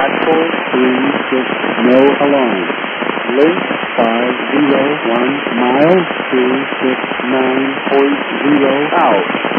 Contact 436, no alarm. Link 501 miles 269.0 out.